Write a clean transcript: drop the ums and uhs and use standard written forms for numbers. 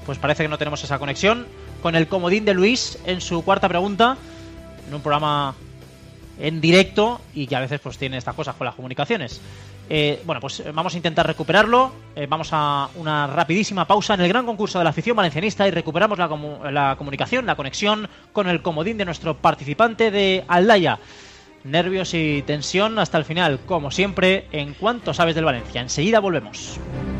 pues parece que no tenemos esa conexión con el comodín de Luis en su cuarta pregunta, en un programa en directo y que a veces pues tiene estas cosas con las comunicaciones. Pues vamos a intentar recuperarlo. Vamos a una rapidísima pausa en el gran concurso de la afición valencianista y recuperamos la comunicación, la conexión con el comodín de nuestro participante de Aldaya. Nervios y tensión hasta el final, como siempre, en Cuánto Sabes del Valencia. Enseguida volvemos.